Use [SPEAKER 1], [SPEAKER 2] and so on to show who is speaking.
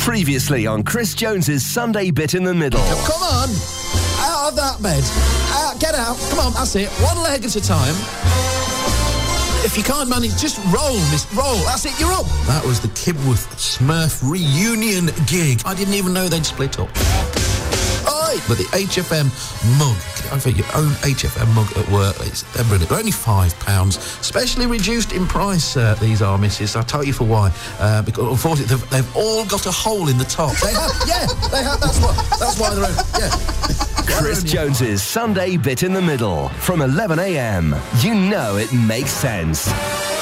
[SPEAKER 1] Previously on Chris Jones's Sunday Bit in the Middle.
[SPEAKER 2] Come on! Out of that bed. Get out. Come on, that's it. One leg at a time. If you can't manage, just roll, miss. Roll. That's it, you're up. That was the Kibworth Smurf reunion gig. I didn't even know they'd split up. Oi! But the HFM mug, for your own HFM mug at work, they're brilliant. They're only £5, specially reduced in price, these are, missus. I'll tell you for why. Because unfortunately, they've all got a hole in the top. They have, yeah, they have. That's why they're only, yeah.
[SPEAKER 1] Chris Jones's Sunday Bit in the Middle from 11 a.m. You know it makes sense.